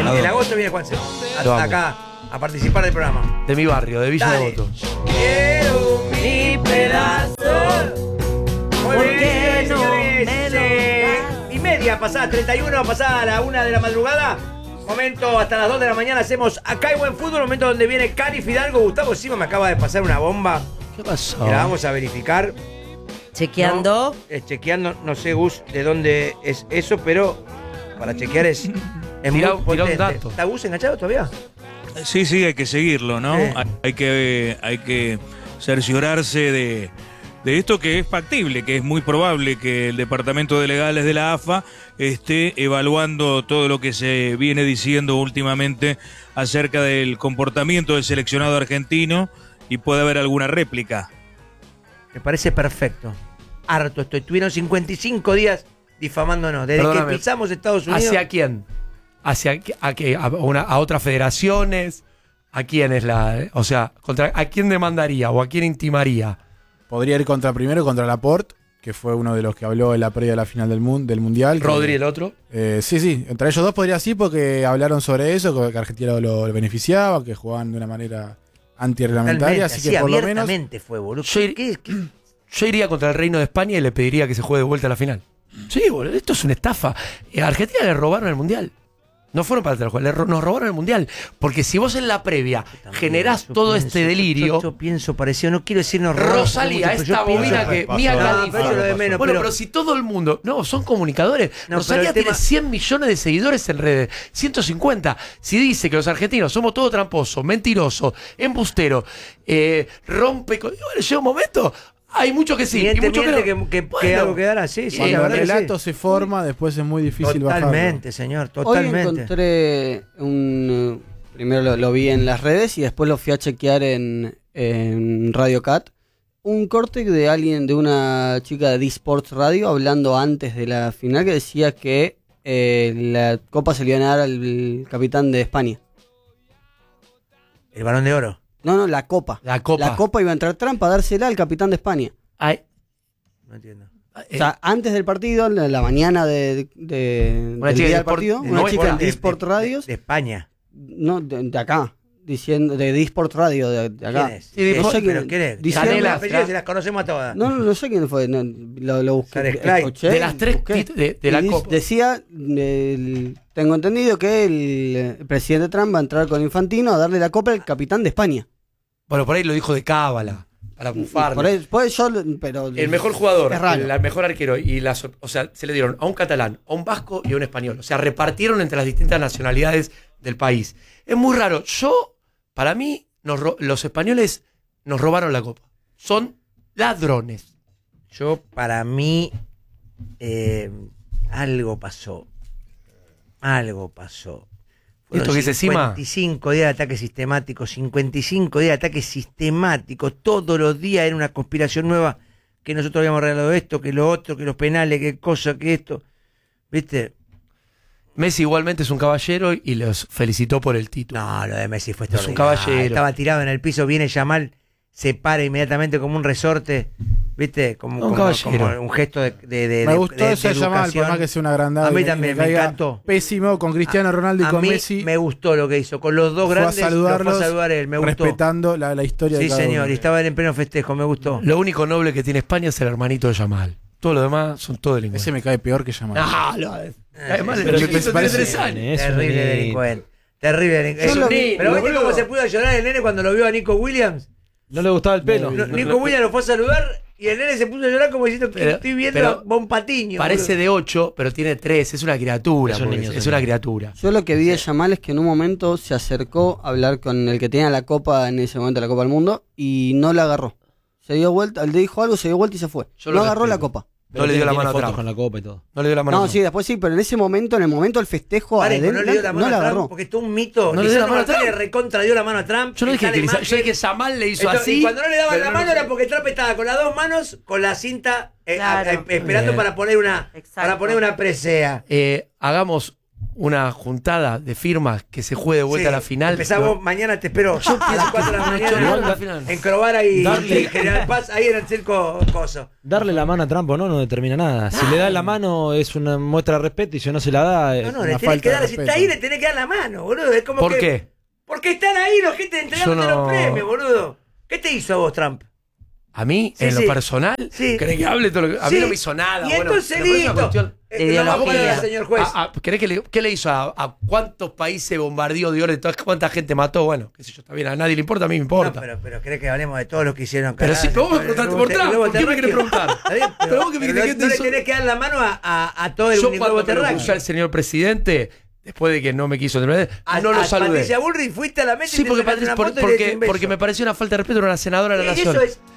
En agosto viene Juanse. Acá, a participar del programa. De mi barrio, de Villa Devoto. Quiero mi pedazo. Muy bien, señores. Y media pasada, 31, pasada a la 1 de la madrugada. Momento, hasta las 2 de la mañana hacemos Acá hay buen fútbol. Momento donde viene Cari Fidalgo. Gustavo Sima me acaba de pasar una bomba. ¿Qué pasó? Que la vamos a verificar. Chequeando. Chequeando, no sé, Gus, de dónde es eso, pero para chequear es muy potente. Un dato. ¿Está Gus enganchado todavía? Sí, hay que seguirlo, ¿no? Sí. Hay que cerciorarse de esto, que es factible, que es muy probable que el Departamento de Legales de la AFA esté evaluando todo lo que se viene diciendo últimamente acerca del comportamiento del seleccionado argentino y puede haber alguna réplica. Me parece perfecto. Harto estoy. Tuvieron 55 días difamándonos. Desde Perdóname. que pisamos Estados Unidos. ¿Hacia quién? ¿A qué? ¿A otras federaciones? ¿A quién es la...? O sea, ¿a quién demandaría o a quién intimaría? Podría ir primero contra Laporte, que fue uno de los que habló en la previa de la final del Mundial. ¿Rodri el otro? Sí. Entre ellos dos podría sí, porque hablaron sobre eso, que Argentina lo beneficiaba, que jugaban de una manera antirreglamentaria. Así que por lo menos. Fue, boludo. Yo iría contra el Reino de España y le pediría que se juegue de vuelta a la final. Sí, boludo, esto es una estafa. A Argentina le robaron el Mundial. No fueron para el juego, nos robaron el Mundial. Porque si vos en la previa generás todo este delirio. Yo pienso parecido, no quiero decirnos Rosalía, esta bobina que Mía Khalifa. Pero si todo el mundo. No, son comunicadores. Rosalía tiene 100 millones de seguidores en redes. 150. Si dice que los argentinos somos todos tramposos, mentirosos, embusteros, rompe. Bueno, llega un momento. Hay mucho que sí. Miente, y mucho que algo quedará, sí. Cuando el relato se forma, después es muy difícil bajarlo. Totalmente, señor, totalmente. Hoy encontré primero lo vi en las redes y después lo fui a chequear en Radio Cat. Un corte de una chica de D-Sports Radio hablando antes de la final que decía que la copa se le iba a dar al capitán de España. El Balón de Oro. No, la copa. La copa iba a entrar Trump a dársela al capitán de España. Ay. No entiendo. O sea, antes del partido, en la mañana del día del partido, una chica de D-Sport Radios. De España. No, de acá. Diciendo de D-Sport Radio de acá. ¿Quién es? Sí, no sé quién, ¿quién es? Diciendo, Si las conocemos a todas. No sé quién fue. No, lo busqué. Escuché, de las tres de la copa. Decía, tengo entendido que el presidente Trump va a entrar con Infantino a darle la copa al capitán de España. Bueno, por ahí lo dijo de cábala, para bufar. Pero el mejor jugador, el mejor arquero, o sea, se le dieron a un catalán, a un vasco y a un español. O sea, repartieron entre las distintas nacionalidades del país. Es muy raro. Para mí, los españoles nos robaron la copa. Son ladrones. Para mí, algo pasó. ¿Esto que dice Sima? 55 días de ataque sistemático, 55 días de ataque sistemático. Todos los días era una conspiración nueva, que nosotros habíamos arreglado esto, que lo otro, que los penales, que cosa, que esto. ¿Viste? Messi igualmente es un caballero y los felicitó por el título. No, lo de Messi fue Es un caballero. Estaba tirado en el piso, viene Yamal, se para inmediatamente como un resorte. ¿Viste? Como un gesto de me gustó ese Yamal, por más que sea una agrandada. A mí también me encantó. Pésimo con Cristiano Ronaldo y con Messi. Me gustó lo que hizo. Con los dos grandes fue a saludar él. Me gustó. Respetando la historia de cada uno. Sí, señor. Y estaba en pleno festejo. Me gustó. Lo único noble que tiene España es el hermanito de Yamal. Todo lo demás son todos delincuentes. Ese me cae peor que Yamal. Además, pero tiene 3 años. Terrible delincuente. Pero ¿viste cómo se pudo llorar el nene cuando lo vio a Nico Williams? No le gustaba el pelo. Nico Williams lo fue a saludar y el nene se puso a llorar como diciendo que estoy viendo a un patiño. Parece de 8, pero tiene 3. Es una criatura. Es una criatura. Yo lo que vi de Yamal es que en un momento se acercó a hablar con el que tenía la copa, en ese momento la Copa del Mundo, y no la agarró. Se dio vuelta, le dijo algo, se dio vuelta y se fue. No agarró la copa. No le dio la mano a Trump con la copa y todo. No le dio la mano a Trump. Sí, después sí, pero en ese momento, en el momento del festejo, no le dio la mano a Trump porque estuvo un mito. No le dio la mano a Trump. Le recontra dio la mano a Trump. Yo no dije que Yamal le hizo así. Y cuando no le daban la mano era porque Trump estaba con las dos manos, con la cinta, esperando para poner una presea. Hagamos una juntada de firmas que se juegue de vuelta a la final. Empezamos mañana, te espero a las 4 de la mañana en Crovara y General Paz, ahí en el circo Coso. Darle la mano a Trump o no determina nada. Si le da la mano es una muestra de respeto y si no se la da es le tenés que dar, si está ahí le tenés que dar la mano, boludo. Es como ¿Por qué? Porque están ahí los gente entregándote los premios, boludo. ¿Qué te hizo a vos, Trump? A mí, en lo personal, ¿querés que hable todo lo que... A mí no me hizo nada. Y entonces listo. Señor juez. ¿Querés ¿Qué le hizo a cuántos países bombardeó de oro? ¿Cuánta gente mató? Bueno, qué sé yo, está bien, a nadie le importa, a mí me importa. No, pero ¿querés que hablemos de todo lo que hicieron? Pero sí, pero vos me preguntaste por Trump. ¿Por qué me querés preguntar? Está bien, pero vos que me no le tenés que dar la mano a todo el globo terráqueo. Yo cuando me puse al señor presidente... Después de que no me quiso terminar, no lo saludé. Patricia Bullrich fuiste a la mesa y porque me pareció una falta de respeto a una senadora de la nación.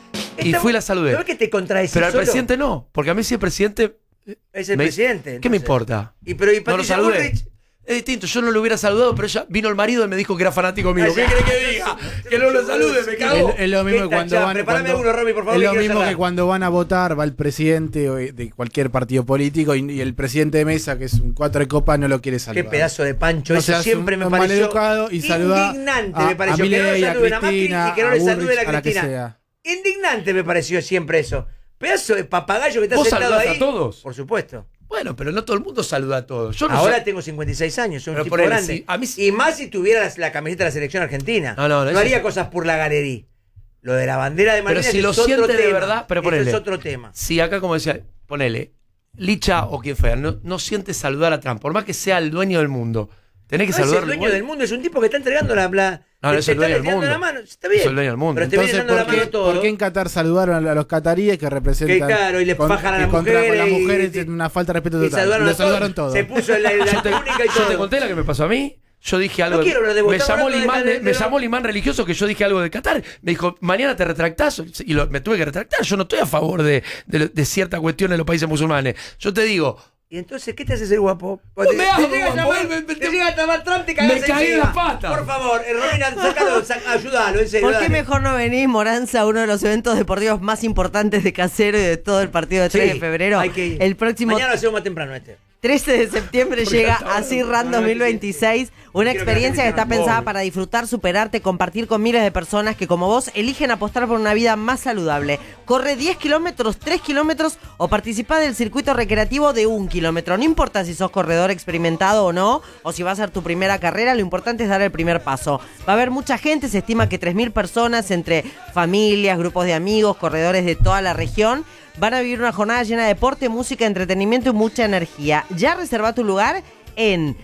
Y fui y la saludé. ¿No es que te contradecís? Pero al presidente no, porque a mí sí el presidente... Es el presidente. ¿Qué me importa? ¿Y Patricia Bullrich? Es distinto, yo no lo hubiera saludado, pero ella vino el marido y me dijo que era fanático mío. ¿Qué crees que diga? Que no lo salude, me cago. Es lo mismo que cuando van. Prepárame uno, Romy, por favor. Es lo mismo que cuando van a votar, va el presidente de cualquier partido político y el presidente de mesa, que es un 4 de copa, no lo quiere saludar. Qué pedazo de pancho. Eso siempre me pareció maleducado y indignante, me pareció. Que no le saluden a Macri y que no le saluden a Cristina. Indignante me pareció siempre eso. Pedazo de papagayo que está sentado ahí. ¿Vos saludás a todos? Por supuesto. Bueno, pero no todo el mundo saluda a todos. Yo ahora tengo 56 años, soy un tipo grande. Y más si tuviera la camiseta de la selección argentina. No haría cosas por la galería. Lo de la bandera de Malvinas es otro tema. De verdad, pero ponele, es otro tema. Si acá, como decía, ponele, Licha o quien fuera, no siente saludar a Trump, por más que sea el dueño del mundo. Tenés que saludarlo. El dueño del mundo es un tipo que está entregando la no, es el dueño del mundo. La mano. Está bien. Es el dueño del mundo. Pero te viene dando la mano todo. ¿Por qué en Qatar saludaron a los cataríes que representan? Que claro, y le bajan a las mujeres. Con las mujeres es una falta de respeto total. Lo saludaron todos. Se puso la túnica y todo. Yo te conté la que me pasó a mí. Yo dije algo. No quiero hablar de vos. Me llamó el imán religioso que yo dije algo de Qatar. Me dijo, mañana te retractás. Y me tuve que retractar. Yo no estoy a favor de cierta cuestión en los países musulmanes. Yo te digo. ¿Y entonces qué te hace ser guapo? No me hago te llega a llamar Trump, te cagás. Me caí en la pata. Por favor, Romina, ayúdalo, en serio. ¿Por qué mejor no venís, Moranza, a uno de los eventos deportivos más importantes de Casero y de todo el partido de 3 de febrero? Hay que ir. El próximo... Mañana lo hacemos más temprano 13 de septiembre llega Así Run 2026, una experiencia que está pensada para disfrutar, superarte, compartir con miles de personas que como vos eligen apostar por una vida más saludable. Corre 10 kilómetros, 3 kilómetros o participá del circuito recreativo de 1 kilómetro. No importa si sos corredor experimentado o no, o si va a ser tu primera carrera, lo importante es dar el primer paso. Va a haber mucha gente, se estima que 3.000 personas entre familias, grupos de amigos, corredores de toda la región. Van a vivir una jornada llena de deporte, música, entretenimiento y mucha energía. Ya reserva tu lugar en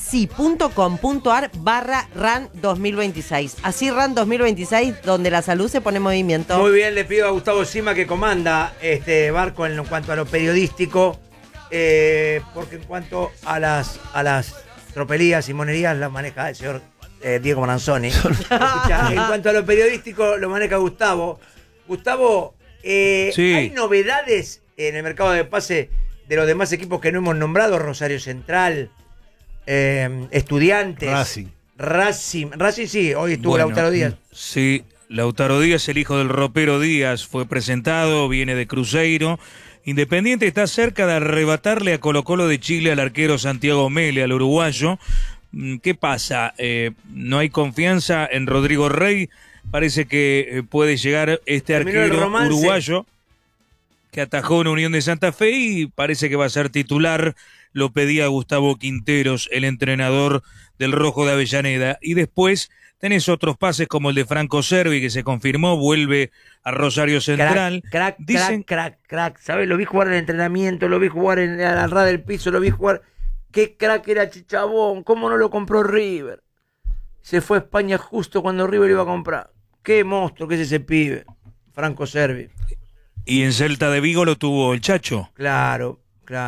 así.com.ar/RUN 2026. Así RUN 2026, donde la salud se pone en movimiento. Muy bien, le pido a Gustavo Sima que comanda este barco en cuanto a lo periodístico, porque en cuanto a las tropelías y monerías las maneja el señor Diego Moranzoni. Escuchá, en cuanto a lo periodístico lo maneja Gustavo. Gustavo, ¿hay novedades en el mercado de pase de los demás equipos que no hemos nombrado? Rosario Central, Estudiantes, Racing sí, hoy estuvo Lautaro Díaz. Sí, Lautaro Díaz, el hijo del ropero Díaz, fue presentado, viene de Cruzeiro. Independiente está cerca de arrebatarle a Colo-Colo de Chile al arquero Santiago Mele, al uruguayo. ¿Qué pasa? No hay confianza en Rodrigo Rey. Parece que puede llegar este arquero uruguayo que atajó en Unión de Santa Fe y parece que va a ser titular. Lo pedía Gustavo Quinteros, el entrenador del Rojo de Avellaneda. Y después tenés otros pases como el de Franco Cervi, que se confirmó, vuelve a Rosario Central. Crack. ¿Sabes? Lo vi jugar en el entrenamiento, lo vi jugar en la ras del piso, lo vi jugar. Qué crack era Chichabón, ¿cómo no lo compró River? Se fue a España justo cuando River iba a comprar. Qué monstruo que es ese pibe, Franco Cervi. Y en Celta de Vigo lo tuvo el Chacho. Claro.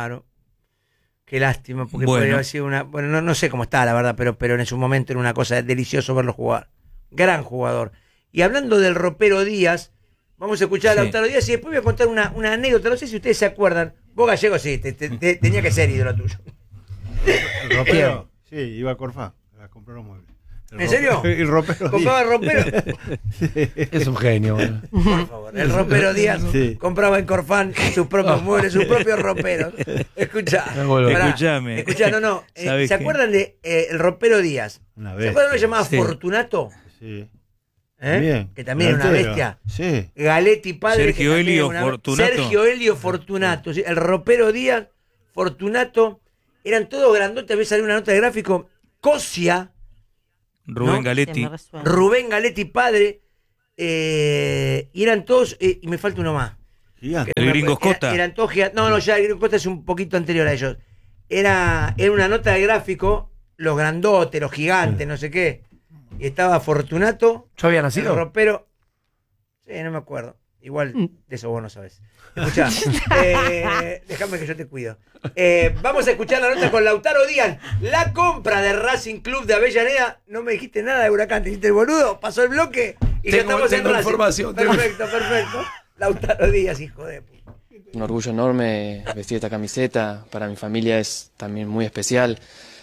Qué lástima, porque podría haber sido una... Bueno, no sé cómo está, la verdad, pero en su momento era una cosa delicioso verlo jugar. Gran jugador. Y hablando del ropero Díaz, vamos a escuchar a Lautaro Díaz y después voy a contar una anécdota. No sé si ustedes se acuerdan. Vos, Gallego, sí, tenía que ser ídolo tuyo. El ropero, sí, iba a Corfá, a comprar los muebles. ¿En serio? El ropero. Compraba el ropero. Es un genio, boludo. Por favor. El ropero Díaz compraba en Corfán sus propios muebles, sus propios roperos. Escuchá. Escuchame. Escuchá, no. ¿Se acuerdan de el ropero Díaz? Una ¿Se bestia. acuerdan que se llamaba Fortunato? Sí. Bien. Que también era una bestia. Sí. Galetti padre. Sergio Helio Fortunato. Sergio Helio Fortunato. ¿Sí? El ropero Díaz, Fortunato, eran todos grandotes. A veces salió una nota de gráfico. Cosia. Rubén Galetti. Rubén Galetti padre. Y eran todos. Y me falta uno más. Gigante. El Gringo Costa. Eran todos gigantes. No, ya el Gringo Costa es un poquito anterior a ellos. Era una nota de gráfico. Los grandotes, los gigantes, no sé qué. Y estaba Fortunato. ¿Yo había nacido? El ropero. Sí, no me acuerdo. Igual de eso vos no sabés. Escuchá, déjame que yo te cuido. Vamos a escuchar la nota con Lautaro Díaz. La compra de Racing Club de Avellaneda. No me dijiste nada de Huracán, te hiciste el boludo. Pasó el bloque y ya estamos en Racing. Información. Perfecto. Lautaro Díaz, hijo de puta. Un orgullo enorme vestir esta camiseta. Para mi familia es también muy especial.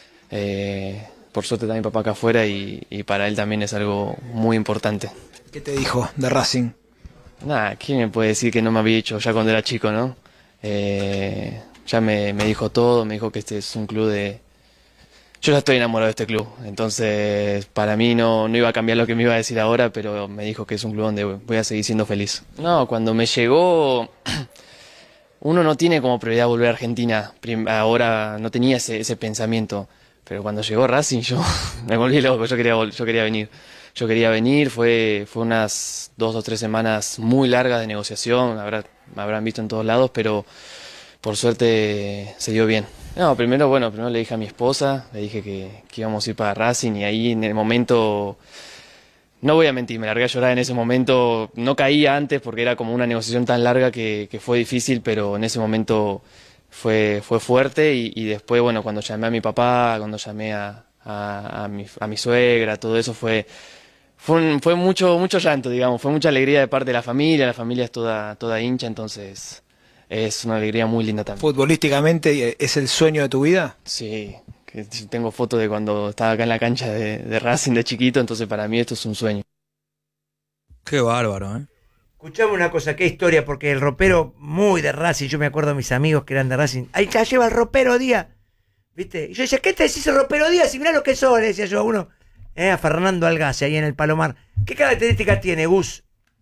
Por suerte está mi papá acá afuera y para él también es algo muy importante. ¿Qué te dijo de Racing? Nada, ¿quién me puede decir que no me había dicho ya cuando era chico, no? Ya me dijo todo, me dijo que este es un club de... Yo ya estoy enamorado de este club, entonces para mí no iba a cambiar lo que me iba a decir ahora, pero me dijo que es un club donde voy a seguir siendo feliz. No, cuando me llegó... Uno no tiene como prioridad volver a Argentina, ahora no tenía ese pensamiento, pero cuando llegó Racing yo me volví loco, yo quería venir. Yo quería venir, fue unas 2 o 3 semanas muy largas de negociación, me habrán visto en todos lados, pero por suerte se dio bien. No, primero le dije a mi esposa, le dije que íbamos a ir para Racing y ahí en el momento, no voy a mentir, me largué a llorar en ese momento, no caía antes porque era como una negociación tan larga que fue difícil, pero en ese momento fue fuerte y después, cuando llamé a mi papá, cuando llamé a mi suegra, todo eso fue mucho llanto, digamos, fue mucha alegría de parte de la familia es toda hincha, entonces es una alegría muy linda también. ¿Futbolísticamente es el sueño de tu vida? Sí, que tengo fotos de cuando estaba acá en la cancha de Racing de chiquito, entonces para mí esto es un sueño. Qué bárbaro, ¿eh? Escuchame una cosa, qué historia, porque el ropero muy de Racing, yo me acuerdo de mis amigos que eran de Racing, ahí ya lleva el ropero Díaz, ¿viste? Y yo decía, ¿qué te decís el ropero Díaz? Y mirá lo que sos, le decía yo a uno. A Fernando Algase, ahí en el Palomar. ¿Qué características tiene Gus?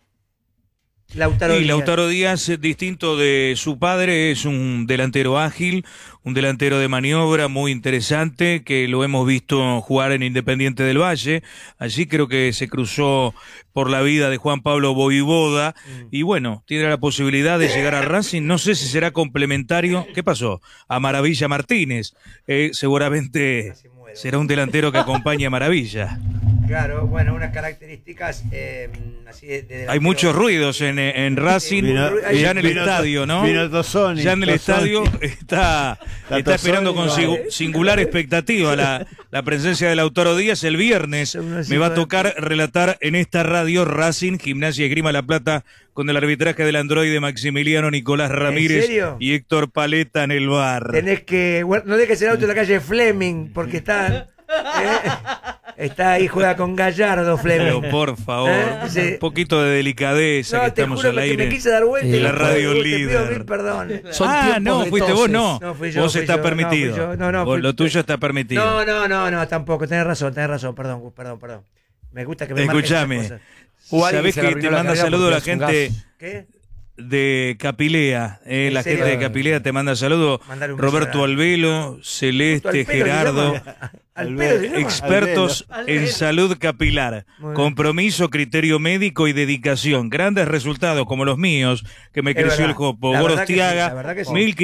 Lautaro Díaz, distinto de su padre, es un delantero ágil, un delantero de maniobra muy interesante, que lo hemos visto jugar en Independiente del Valle. Allí creo que se cruzó por la vida de Juan Pablo Voivoda y tiene la posibilidad de llegar a Racing. No sé si será complementario. ¿Qué pasó? A Maravilla Martínez. Seguramente será un delantero que acompañe a Maravilla. Claro, unas características así de hay muchos ruidos en Racing, ya en el estadio, ¿no? Ya en el estadio está esperando con singular expectativa la presencia de Lautaro Díaz. El viernes me va a tocar relatar en esta radio Racing, Gimnasia y Esgrima La Plata, con el arbitraje del androide Maximiliano Nicolás Ramírez y Héctor Paleta en el bar. No dejes el auto en la calle Fleming, porque está ahí, juega con Gallardo, Fleming. Pero por favor, un poquito de delicadeza, que estamos al aire. Me quise dar vuelta en la radio líder. Te pido mil perdones. No, fuiste vos, no. Fui yo, vos está permitido. Lo tuyo está permitido. No, tampoco. Tenés razón. Perdón. Me gusta que me Escuchame. ¿Sabés que te manda saludos la gente? ¿Qué? De Capilea, la gente de Capilea te manda saludos. Roberto Albelo, Celeste, Gerardo, expertos en salud capilar, compromiso, criterio médico y dedicación. Grandes resultados como los míos, que me creció el jopo. Gorostiaga,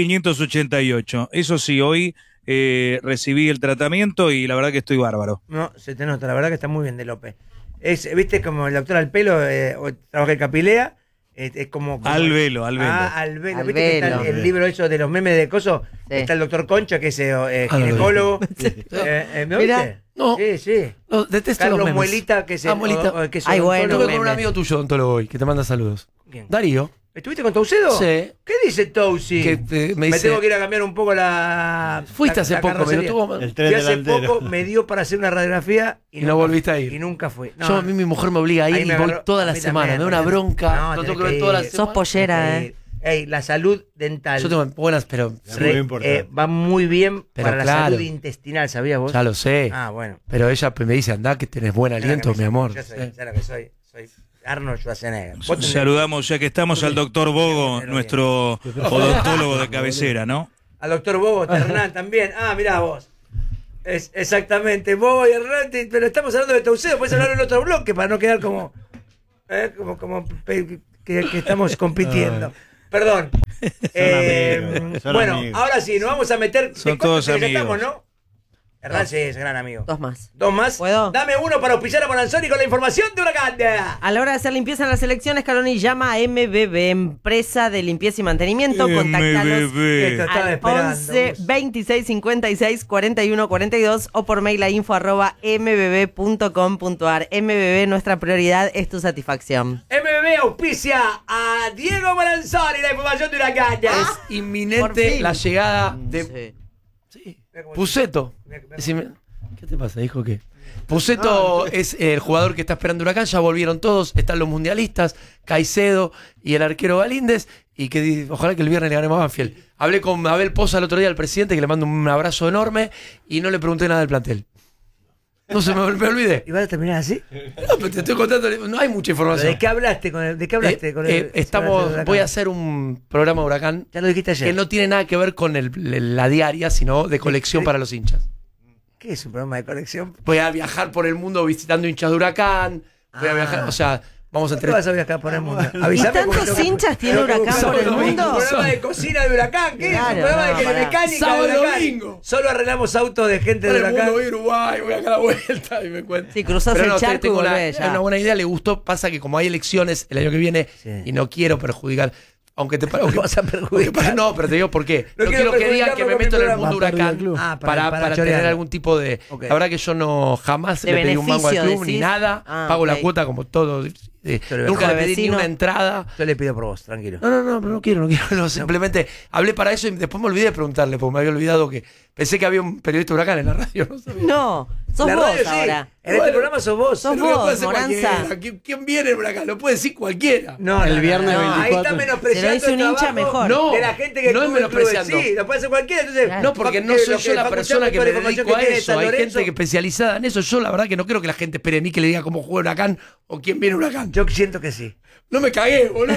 1588. Eso sí, hoy recibí el tratamiento y la verdad que estoy bárbaro. No, se te nota, la verdad que está muy bien de López. Viste como el doctor Albelo trabaja en Capilea. Es como Albelo. Albelo. ¿Viste que está el libro eso de los memes de coso? Sí. Está el doctor Concha, que es ginecólogo. ¿Me oíste? No. Sí. No, detesto Carlos los memes. Muelita, que es Muelita. Que es Ay, bueno. Estuve con un amigo tuyo, odontólogo hoy, que te manda saludos. ¿Quién? Darío. ¿Estuviste con Toucedo? Sí. ¿Qué dice Tousi? Que me dice, tengo que ir a cambiar un poco la. Fuiste hace poco, pero tuvo. El tren Fui hace delantero. poco, me dio para hacer una radiografía Y no volviste a ir. Y nunca fui. No, Yo a mí mi mujer me obliga a ir ahí y me voy agarró- toda a la mí semana. también, Me da una también. bronca. No, No tenés tengo que ver que toda la ir. semana. Sos pollera, Ey, la salud dental. Yo tengo buenas, pero. Es muy importante. va muy bien Pero para la claro. salud intestinal, ¿sabías vos? Ya lo sé. Ah, bueno. Pero ella me dice, andá que tenés buen aliento, mi amor. Yo soy, ¿sabes lo que soy? Soy Arnold Schwarzenegger. Vos tenés- Saludamos, ya que estamos, al doctor Bogo, nuestro odontólogo de cabecera, ¿no? Al doctor Bobo, Hernán también. Ah, mirá vos. Exactamente, Bobo y Hernán, pero estamos hablando de Toucedo, puedes hablar en otro bloque para no quedar como que estamos compitiendo. Perdón. Son Bueno, amigos. ahora sí, nos vamos a meter. Son ¿de cuántos todos que ya amigos. estamos, ¿no? Hernán sí es gran amigo. 2 más. ¿Dos más? ¿Puedo? Dame uno para auspiciar a Moranzoni con la información de Huracán. A la hora de hacer limpieza en las elecciones, Scaloni llama a MBB, empresa de limpieza y mantenimiento. Contáctalos Esto estaba al esperando. 11 26 56 41 42 o por mail a info@mbb.com.ar. MBB, nuestra prioridad es tu satisfacción. MBB auspicia a Diego Moranzoni, la información de Huracán. Es Por inminente fin. la llegada de. Sí. Sí. Puceto. Decime, ¿qué te pasa, hijo? ¿Qué? Puceto es el jugador que está esperando Huracán. Ya volvieron todos. Están los mundialistas, Caicedo y el arquero Galíndez. Y que ojalá que el viernes le ganemos a Banfield. Hablé con Abel Poza el otro día, el presidente, que le mando un abrazo enorme. Y no le pregunté nada del plantel. No se me olvidé. ¿Y vas a terminar así? No, pero te estoy contando. No hay mucha información. ¿De qué hablaste con él? ¿De qué hablaste con él? Voy a hacer un programa de Huracán Ya lo dijiste ayer. que no tiene nada que ver con la diaria, sino de colección para los hinchas. ¿Qué es un programa de colección? Voy a viajar por el mundo visitando hinchas de Huracán. Voy a viajar, o sea, vamos a ¿Qué tener. vas a viajar por el mundo? ¿Y Avísame porque tantos tengo- hinchas tiene tengo que Huracán buscar por el un mundo? programa de cocina de Huracán. ¿Qué es? Claro, Un programa no, de pará. mecánica Sábado, de Huracán. domingo. Solo arreglamos autos de gente de Por el mundo, Huracán. voy a Uruguay, voy a dar la vuelta y me encuentro. Sí, cruzás Pero el no, charco y tengo volvés ya. una buena idea, le gustó. Pasa que como hay elecciones el año que viene Sí. y no quiero perjudicar. Aunque te ¿Cómo vas a perjudicar? No, pero te digo por qué. No No quiero quiero que digan que me perjudicarlo meto en el con mi mundo programa. Huracán Ah, para chorear. tener algún tipo de. Ok. La verdad que yo no jamás De le pedí un mango al beneficio, club ni decís. nada. Ah, Pago la ok. cuota como todo. Yo le Nunca dejo le de pedí ni vecino. una entrada. Yo le pido por vos, tranquilo. No, pero no quiero. No, simplemente hablé para eso y después me olvidé de preguntarle, porque me había olvidado que pensé que había un periodista Huracán en la radio. No sabía. No, sos La vos radio, sí. ahora. En este programa sos vos. Sos Pero lo vos, puede hacer Moranza. cualquiera. ¿Quién viene en Huracán? Lo puede decir cualquiera. No, El viernes Ahí 24. está menospreciando Se lo dice un el hincha trabajo mejor. No, de la gente que no es estuvo en clubes. menospreciando. Sí, lo puede hacer cualquiera. Entonces, Claro. No, porque no lo soy que yo la Facu persona Chapa, que toda me la información dedico a que tiene de eso. San Hay Lorenzo. gente que especializada en eso. Yo la verdad que no creo que la gente espere de mí que le diga cómo juega Huracán o quién viene Huracán. Yo siento que sí. No me cagué, boludo.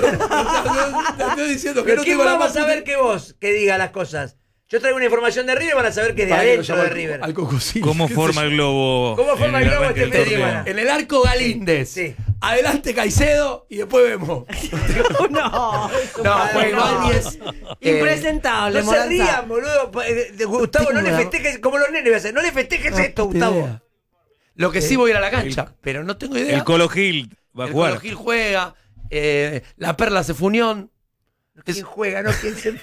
Te estoy diciendo que Pero no ¿quién tengo la va a más saber puta- que vos que diga las cosas? Yo traigo una información de River, van a saber que es de Para que lo adentro llame de River. al cococillo. ¿Cómo ¿Qué forma sé el globo? ¿Cómo forma en el globo arranque este del medio? torneo? En el arco Galíndez. Sí. Adelante Caicedo y después vemos. No, No, fue Ibáñez. impresentable, No se Moranza. rían, boludo. Gustavo, no le Tengo una- festejes como los nenes. voy a hacer. No le festejes esto, Gustavo. Lo que sí voy a ir a la cancha, pero no tengo idea. El Colo Gil va a El jugar. Colo Gil juega, la Perla se funión. ¿Quién juega? No, ¿quién se...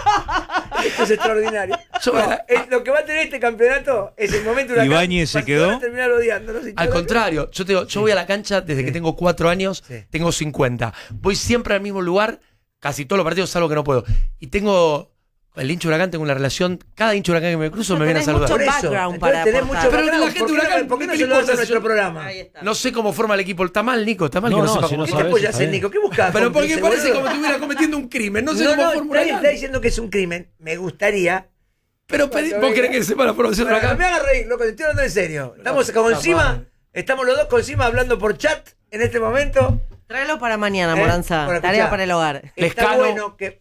Esto es extraordinario. Yo voy a la- Lo que va a tener este campeonato es el momento de ¿Ibáñez se quedó? Van a terminar odiando, ¿no? Al contrario, yo voy a la cancha desde que tengo 4 años, Sí. tengo 50. Voy siempre al mismo lugar, casi todos los partidos, salvo que no puedo. Y tengo, el hincha Huracán, tengo una relación, cada hincha Huracán que me cruzo me viene a Tenés saludar. mucho Por eso, background entonces para tenés aportar. mucho Pero background. la gente ¿Por qué no- Huracán, ¿Por qué no ¿qué se te lo das a importa? nuestro Yo- programa? Ahí está. No sé cómo forma el equipo, está mal, Nico, está mal que No, no no, sepa si cómo- no ¿Qué sabes, te apoyas está en bien. Nico? ¿Qué buscas? Pero porque cómplice, parece boludo? como si estuviera cometiendo un crimen, no sé No, cómo no, forma está bien, Huracán. está diciendo que es un crimen. Me gustaría... Pero vos querés que sepa la formación de Pero no Huracán. me hagas reír, loco, te estoy hablando en serio. Estamos con encima, estamos los dos con encima hablando por chat en este momento. Tráelo para mañana, ¿Eh? Moranza. Bueno, Tarea escuchá. para el hogar. Está Lescano. bueno que...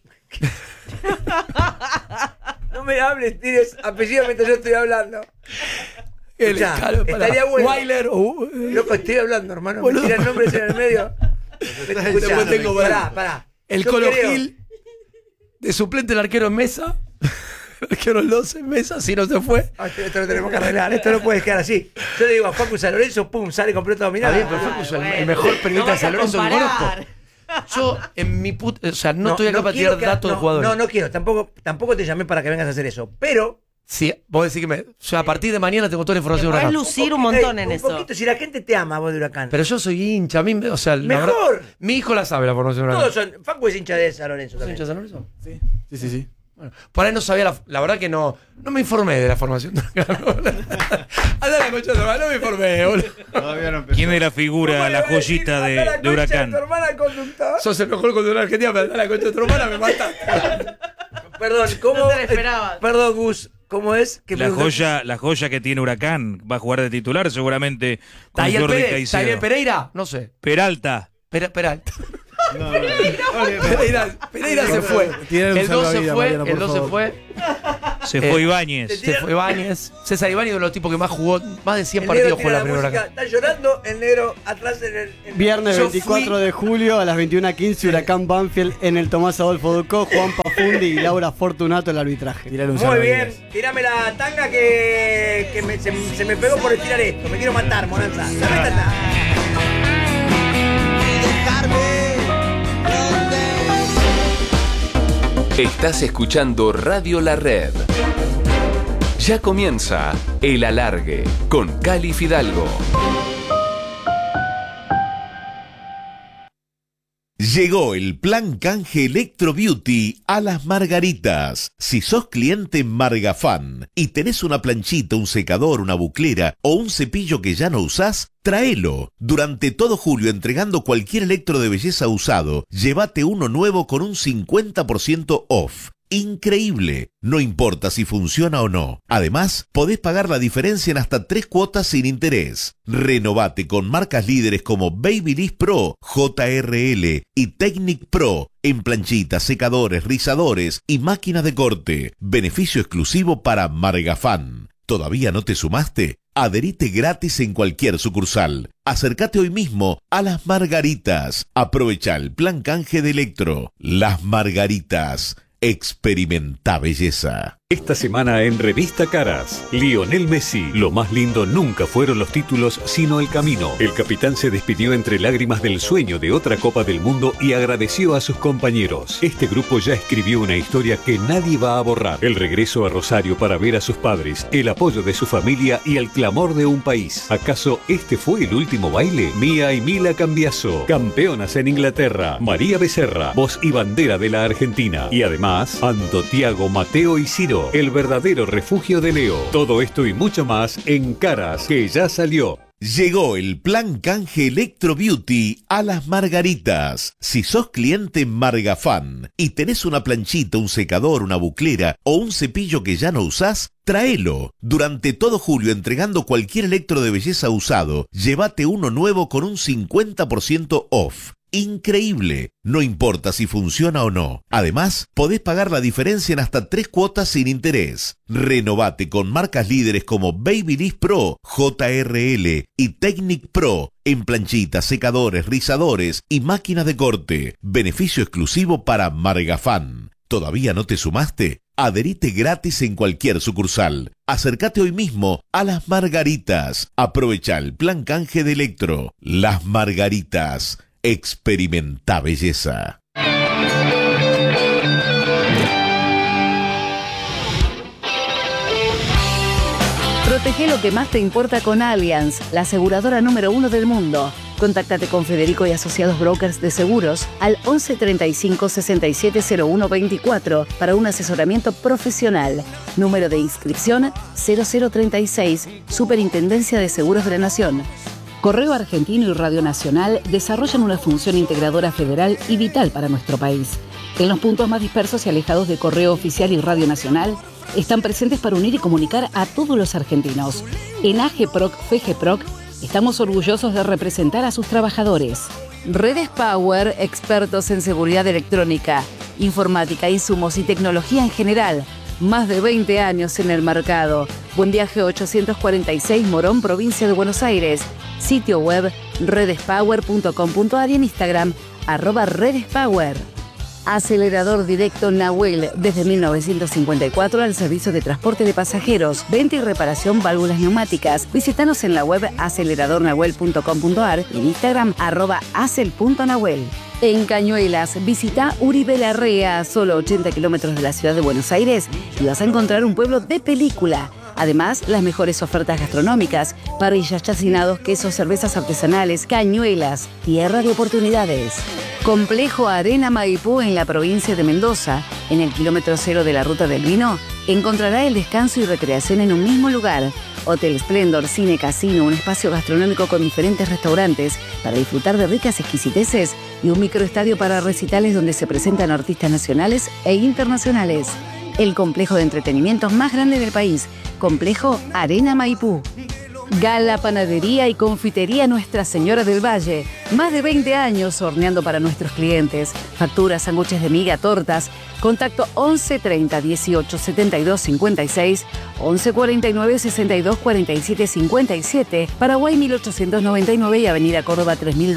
No me hables, tires apellido mientras yo estoy hablando. El Escuchá, escalo para estaría bueno. Weiler o... Loco, estoy hablando, hermano. Boludo. Me tiran nombres en el medio. Después tengo pará. El Yo Colo creo- Gil, de suplente el arquero en mesa. El arquero en 12 en mesa, si no se fue. Ah, esto lo tenemos que arreglar, esto no puede quedar así. Yo le digo a Facu San Lorenzo, pum, sale completo dominado. Está bien, perfecto, soy el mejor periodista de San Lorenzo que conozco. Yo, en mi puta. O sea, no estoy acá para quiero tirar datos de no, jugadores. No quiero, tampoco te llamé para que vengas a hacer eso. Pero Sí, vos decís que yo a partir de mañana tengo toda la información de Huracán. Huracán. Lucir un montón en eso. Un poquito, si la gente te ama, vos de Huracán. Pero yo soy hincha, a mí, o sea, la ¡Mejor! verdad, mi hijo la sabe la formación de Huracán. Todos son. Facu es hincha de San Lorenzo también. ¿Hincha de San Lorenzo? Sí. Bueno, por ahí no sabía, la verdad que no me informé de la formación de Huracán. Anda la concha de tu hermana, no me informé, boludo. ¿Quién es la figura, la joyita de Huracán? Sos el mejor conductor de Argentina, pero anda la concha de tu hermana, me mata. Perdón, ¿cómo? No te lo esperabas. Perdón, Gus. ¿Cómo es? La joya que tiene Huracán. Va a jugar de titular seguramente con ¿Daniel Jordi Pérez? Caicedo. ¿Daniel Pereira? No sé. Peralta. Peralta. Pereira se fue. El 2 se fue. El 2 se fue. Se fue Ibáñez. Se fue Ibáñez. César Ibáñez, uno de los tipos que más jugó, más de 100 partidos jugó la primera Huracán. Está llorando el negro atrás en el. Viernes 24 de julio a las 21:15, Huracán Banfield en el Tomás Adolfo Ducó, Juan Pafundi y Laura Fortunato el arbitraje. Muy bien, tirame la tanga que se me pegó por estirar esto. Me quiero matar, Monanza. Dame tanga. Estás escuchando Radio La Red. Ya comienza El Alargue con Cali Fidalgo. Llegó el plan canje Electro Beauty a Las Margaritas. Si sos cliente Margafan y tenés una planchita, un secador, una buclera o un cepillo que ya no usás, tráelo. Durante todo julio, entregando cualquier electro de belleza usado, llévate uno nuevo con un 50% off. Increíble. No importa si funciona o no. Además, podés pagar la diferencia en hasta 3 cuotas sin interés. Renovate con marcas líderes como Babyliss Pro, JRL y Technic Pro en planchitas, secadores, rizadores y máquinas de corte. Beneficio exclusivo para Margafan. ¿Todavía no te sumaste? Adherite gratis en cualquier sucursal. Acércate hoy mismo a Las Margaritas. Aprovecha el plan canje de Electro. Las Margaritas. Experimenta belleza. Esta semana en Revista Caras, Lionel Messi. Lo más lindo nunca fueron los títulos, sino el camino. El capitán se despidió entre lágrimas del sueño de otra Copa del Mundo y agradeció a sus compañeros. Este grupo ya escribió una historia que nadie va a borrar. El regreso a Rosario para ver a sus padres, el apoyo de su familia y el clamor de un país. ¿Acaso este fue el último baile? Mía y Mila Cambiaso, campeonas en Inglaterra. María Becerra, voz y bandera de la Argentina. Y además, Ando, Tiago, Mateo y Ciro, el verdadero refugio de Leo. Todo esto y mucho más en Caras, que ya salió. Llegó el plan canje Electro Beauty a Las Margaritas. Si sos cliente Margafan y tenés una planchita, un secador, una buclera o un cepillo que ya no usás, tráelo. Durante todo julio, entregando cualquier electro de belleza usado, llévate uno nuevo con un 50% off. Increíble. No importa si funciona o no. Además, podés pagar la diferencia en hasta 3 cuotas sin interés. Renovate con marcas líderes como Babyliss Pro, JRL y Technic Pro en planchitas, secadores, rizadores y máquinas de corte. Beneficio exclusivo para Margafan. ¿Todavía no te sumaste? Adherite gratis en cualquier sucursal. Acércate hoy mismo a Las Margaritas. Aprovecha el plan canje de Electro. Las Margaritas. Experimenta belleza. Protege lo que más te importa con Allianz, la aseguradora número 1 del mundo. Contáctate con Federico y Asociados Brokers de Seguros al 11 35 67 01 24 para un asesoramiento profesional. Número de inscripción 0036, Superintendencia de Seguros de la Nación. Correo Argentino y Radio Nacional desarrollan una función integradora federal y vital para nuestro país. En los puntos más dispersos y alejados de Correo Oficial y Radio Nacional, están presentes para unir y comunicar a todos los argentinos. En AGPROC, FGPROC, estamos orgullosos de representar a sus trabajadores. Redes Power, expertos en seguridad electrónica, informática, insumos y tecnología en general. Más de 20 años en el mercado. Buen Viaje 846, Morón, provincia de Buenos Aires. Sitio web redespower.com.ar y en Instagram @redespower. Acelerador directo Nahuel, desde 1954 al servicio de transporte de pasajeros, venta y reparación válvulas neumáticas. Visítanos en la web aceleradornahuel.com.ar y en Instagram @acel.nahuel. En Cañuelas, visita Uribe Larrea, solo 80 kilómetros de la ciudad de Buenos Aires, y vas a encontrar un pueblo de película. Además, las mejores ofertas gastronómicas, parrillas, chacinados, quesos, cervezas artesanales. Cañuelas, tierra de oportunidades. Complejo Arena Maipú en la provincia de Mendoza, en el kilómetro 0 de la Ruta del Vino, encontrará el descanso y recreación en un mismo lugar. Hotel Splendor, cine, casino, un espacio gastronómico con diferentes restaurantes para disfrutar de ricas exquisiteces y un microestadio para recitales donde se presentan artistas nacionales e internacionales. El complejo de entretenimientos más grande del país, Complejo Arena Maipú. Gala Panadería y Confitería Nuestra Señora del Valle. Más de 20 años horneando para nuestros clientes. Facturas, sándwiches de miga, tortas. Contacto 11 30 18 72 56, 11 49 62 47 57, Paraguay 1899 y Avenida Córdoba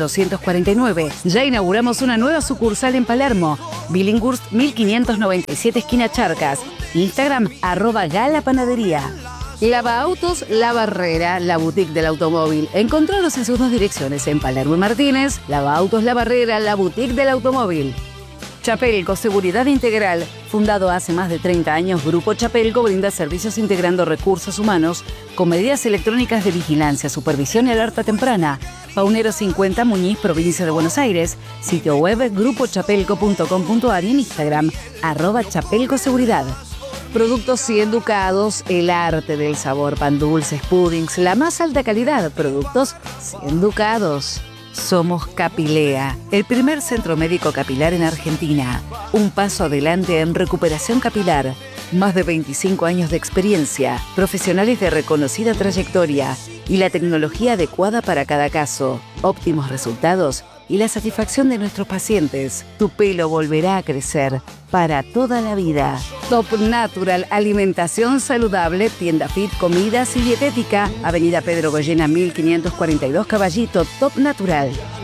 3249. Ya inauguramos una nueva sucursal en Palermo. Billinghurst 1597 esquina Charcas. Instagram @Gala Panadería. Lava Autos La Barrera, la boutique del automóvil. Encontrados en sus dos direcciones, en Palermo y Martínez. Lava Autos La Barrera, la boutique del automóvil. Chapelco, seguridad integral. Fundado hace más de 30 años, Grupo Chapelco brinda servicios integrando recursos humanos con medidas electrónicas de vigilancia, supervisión y alerta temprana. Paunero 50, Muñiz, provincia de Buenos Aires. Sitio web grupochapelco.com.ar y en Instagram @chapelcoseguridad. Productos 100 ducados, el arte del sabor, pan dulces, puddings, la más alta calidad. Productos 100 ducados. Somos Capilea, el primer centro médico capilar en Argentina. Un paso adelante en recuperación capilar. Más de 25 años de experiencia, profesionales de reconocida trayectoria y la tecnología adecuada para cada caso. Óptimos resultados y la satisfacción de nuestros pacientes. Tu pelo volverá a crecer para toda la vida. Top Natural, alimentación saludable, tienda fit, comidas y dietética. Avenida Pedro Goyena 1542 Caballito, Top Natural.